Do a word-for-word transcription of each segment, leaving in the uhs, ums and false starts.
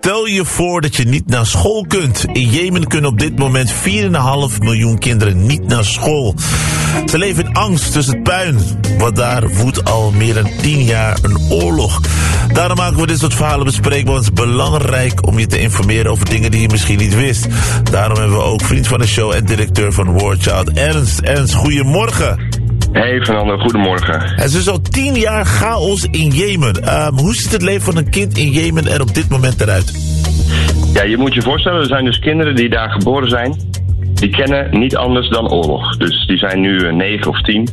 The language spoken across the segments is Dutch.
Stel je voor dat je niet naar school kunt. In Jemen kunnen op dit moment vier komma vijf miljoen kinderen niet naar school. Ze leven in angst tussen het puin, want daar woedt al meer dan tien jaar een oorlog. Daarom maken we dit soort verhalen bespreekbaar, want het is belangrijk om je te informeren over dingen die je misschien niet wist. Daarom hebben we ook vriend van de show en directeur van War Child, Ernst. Ernst, goedemorgen. Hey Fernando, goedemorgen. Het is dus al tien jaar chaos in Jemen. Um, hoe ziet het leven van een kind in Jemen er op dit moment eruit? Ja, je moet je voorstellen, er zijn dus kinderen die daar geboren zijn. Die kennen niet anders dan oorlog. Dus die zijn nu negen of tien.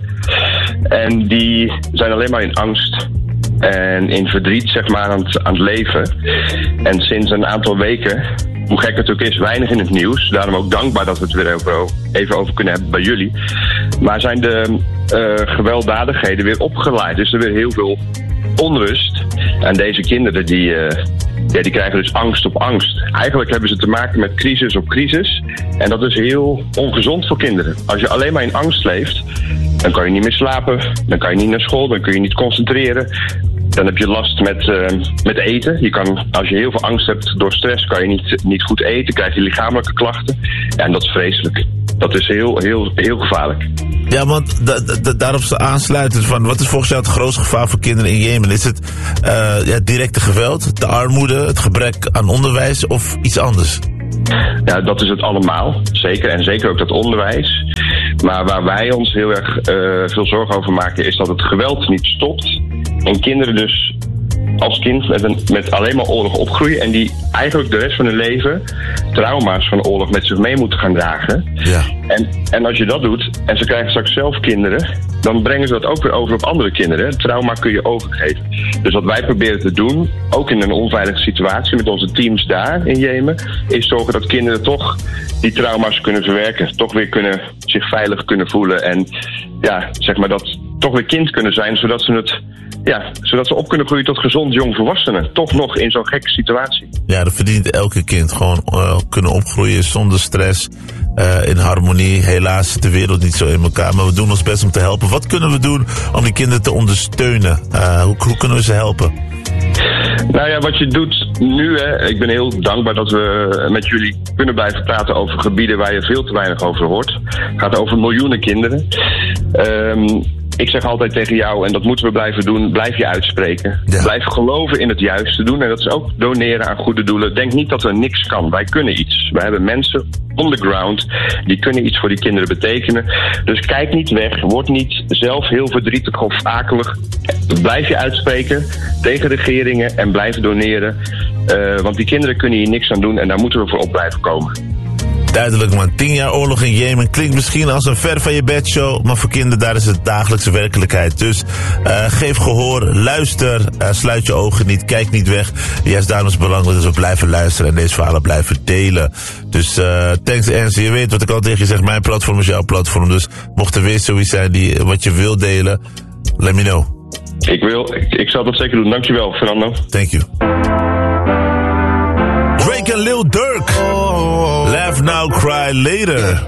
En die zijn alleen maar in angst en in verdriet, zeg maar, aan het, aan het leven. En sinds een aantal weken, hoe gek het ook is, weinig in het nieuws. Daarom ook dankbaar dat we het weer over, even over kunnen hebben bij jullie. Maar zijn de uh, gewelddadigheden weer opgeleid. Dus er weer heel veel onrust. En deze kinderen die, uh, ja, die krijgen dus angst op angst. Eigenlijk hebben ze te maken met crisis op crisis. En dat is heel ongezond voor kinderen. Als je alleen maar in angst leeft, dan kan je niet meer slapen. Dan kan je niet naar school, dan kun je niet concentreren. Dan heb je last met, uh, met eten. Je kan, als je heel veel angst hebt door stress, kan je niet, niet goed eten. Krijg je lichamelijke klachten. Ja, en dat is vreselijk. Dat is heel, heel, heel gevaarlijk. Ja, want da- da- daarop aansluitend van, wat is volgens jou het grootste gevaar voor kinderen in Jemen? Is het uh, ja, directe geweld, de armoede, het gebrek aan onderwijs of iets anders? Ja, dat is het allemaal. Zeker. En zeker ook dat onderwijs. Maar waar wij ons heel erg uh, veel zorgen over maken, is dat het geweld niet stopt. En kinderen dus als kind met, een, met alleen maar oorlog opgroeien. En die eigenlijk de rest van hun leven trauma's van oorlog met zich mee moeten gaan dragen. Ja. En, en als je dat doet, en ze krijgen straks zelf kinderen, dan brengen ze dat ook weer over op andere kinderen. Het trauma kun je overgeven. Dus wat wij proberen te doen, ook in een onveilige situatie met onze teams daar in Jemen, is zorgen dat kinderen toch die trauma's kunnen verwerken. Toch weer kunnen, zich veilig kunnen voelen. En ja, zeg maar dat toch weer kind kunnen zijn, zodat ze het... Ja, zodat ze op kunnen groeien tot gezond jongvolwassenen. Toch nog in zo'n gekke situatie. Ja, dat verdient elke kind. Gewoon uh, kunnen opgroeien zonder stress, uh, in harmonie. Helaas zit de wereld niet zo in elkaar, maar we doen ons best om te helpen. Wat kunnen we doen om die kinderen te ondersteunen? Uh, hoe, hoe kunnen we ze helpen? Nou ja, wat je doet nu, hè, ik ben heel dankbaar dat we met jullie kunnen blijven praten over gebieden waar je veel te weinig over hoort. Het gaat over miljoenen kinderen. Um, Ik zeg altijd tegen jou, en dat moeten we blijven doen, blijf je uitspreken. Ja. Blijf geloven in het juiste doen. En dat is ook doneren aan goede doelen. Denk niet dat er niks kan. Wij kunnen iets. Wij hebben mensen on the ground, die kunnen iets voor die kinderen betekenen. Dus kijk niet weg. Word niet zelf heel verdrietig of akelig. Blijf je uitspreken tegen regeringen en blijf doneren. Uh, want die kinderen kunnen hier niks aan doen en daar moeten we voor op blijven komen. Duidelijk man, tien jaar oorlog in Jemen klinkt misschien als een ver van je bedshow, maar voor kinderen daar is het dagelijkse werkelijkheid. Dus uh, geef gehoor, luister, uh, sluit je ogen niet, kijk niet weg. Juist daarom is het belangrijk dat we blijven luisteren en deze verhalen blijven delen. Dus uh, thanks Ernst, je weet wat ik al tegen je zeg, mijn platform is jouw platform. Dus mocht er weer zoiets zijn die wat je wil delen, let me know. Ik wil, ik, ik zal dat zeker doen. Dankjewel, Fernando. Thank you. Drake en Lil Durk. Laugh now, cry later.